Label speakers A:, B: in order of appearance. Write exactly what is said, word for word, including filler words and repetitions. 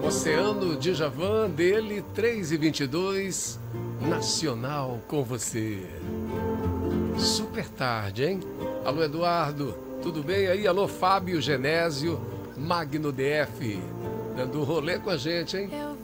A: Oceano Djavan, dele, três e vinte e dois, Nacional com você. Super tarde, hein? Alô, Eduardo, tudo bem aí? Alô, Fábio Genésio, Magno D F, dando um rolê com a gente, hein?